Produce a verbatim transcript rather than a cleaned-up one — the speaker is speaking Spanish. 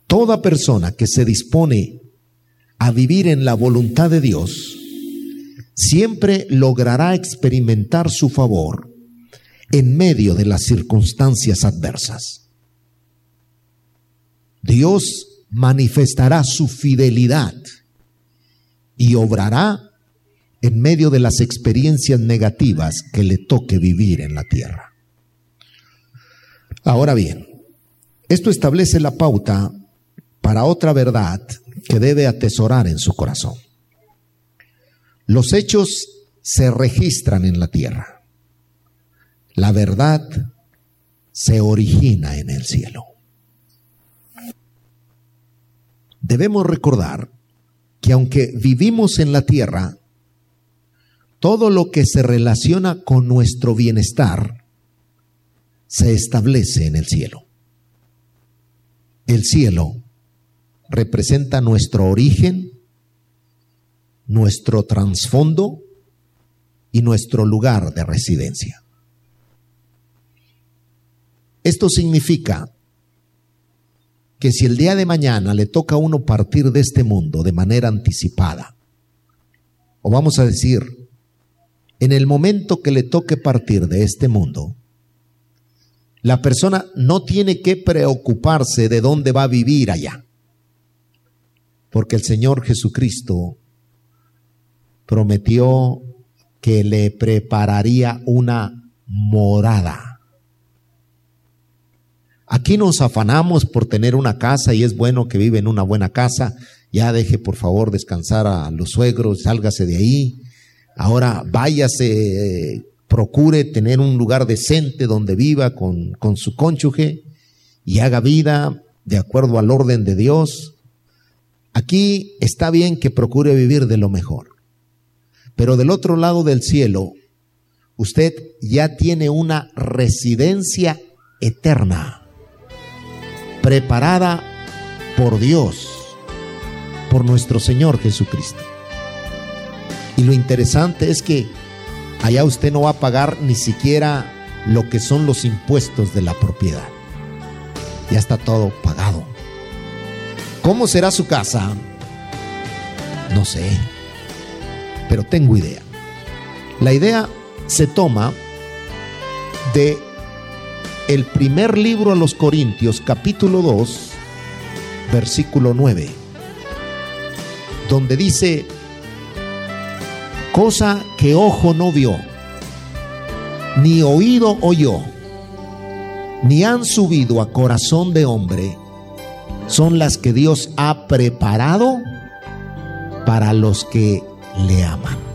Toda persona que se dispone a vivir en la voluntad de Dios siempre logrará experimentar su favor en medio de las circunstancias adversas. Dios manifestará su fidelidad y obrará en medio de las experiencias negativas que le toque vivir en la tierra. Ahora bien, esto establece la pauta para otra verdad que debe atesorar en su corazón. Los hechos se registran en la tierra. La verdad se origina en el cielo. Debemos recordar que aunque vivimos en la tierra, todo lo que se relaciona con nuestro bienestar se establece en el cielo. El cielo representa nuestro origen, nuestro trasfondo y nuestro lugar de residencia. Esto significa que si el día de mañana le toca a uno partir de este mundo de manera anticipada, o vamos a decir, en el momento que le toque partir de este mundo, la persona no tiene que preocuparse de dónde va a vivir allá, porque el Señor Jesucristo prometió que le prepararía una morada. Aquí nos afanamos por tener una casa y es bueno que vive en una buena casa. Ya deje por favor descansar a los suegros, sálgase de ahí. Ahora váyase, procure tener un lugar decente donde viva con, con su cónyuge y haga vida de acuerdo al orden de Dios. Aquí está bien que procure vivir de lo mejor, pero del otro lado del cielo, usted ya tiene una residencia eterna, preparada por Dios, por nuestro Señor Jesucristo. Y lo interesante es que allá usted no va a pagar ni siquiera lo que son los impuestos de la propiedad. Ya está todo pagado. ¿Cómo será su casa? No sé, pero tengo idea. La idea se toma de el primer libro a los Corintios, capítulo dos, versículo nueve, donde dice: cosa que ojo no vio, ni oído oyó, ni han subido a corazón de hombre, son las que Dios ha preparado para los que le aman.